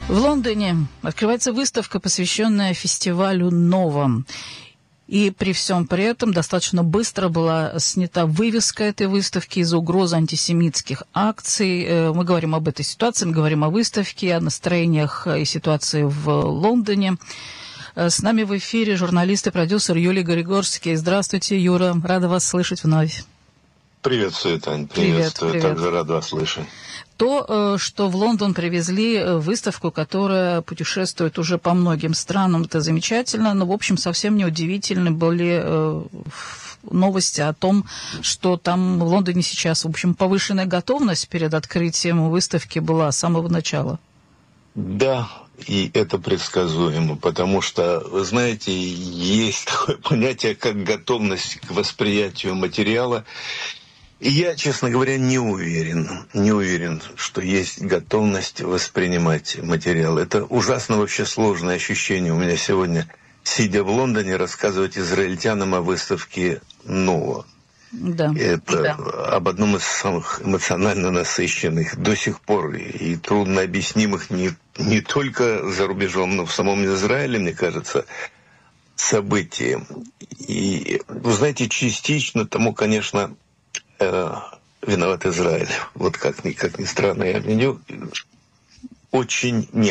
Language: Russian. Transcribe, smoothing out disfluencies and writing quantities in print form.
В Лондоне открывается выставка, посвященная фестивалю «Нова». И при всем при этом достаточно быстро была снята вывеска этой выставки из-за угрозы антисемитских акций. Мы говорим об этой ситуации, мы говорим о выставке, о настроениях и ситуации в Лондоне. С нами в эфире журналист и продюсер Юлий Григорский. Здравствуйте, Юра, рада вас слышать вновь. Приветствую, Тань, приветствую. Привет. Также рад вас слышать. То, что в Лондон привезли выставку, которая путешествует уже по многим странам, это замечательно, но, в общем, совсем не удивительны были новости о том, что там в Лондоне сейчас, в общем, повышенная готовность перед открытием выставки была с самого начала. Да, и это предсказуемо, потому что, вы знаете, есть такое понятие, как готовность к восприятию материала. И я, честно говоря, не уверен, что есть готовность воспринимать материал. Это ужасно вообще сложное ощущение. У меня сегодня, сидя в Лондоне, рассказывать израильтянам о выставке «Нова». Да. Это об одном из самых эмоционально насыщенных до сих пор и трудно объяснимых не только за рубежом, но в самом Израиле, мне кажется, событием. И, вы знаете, частично тому, конечно, виноват Израиль. Вот как ни странно, я виню. Очень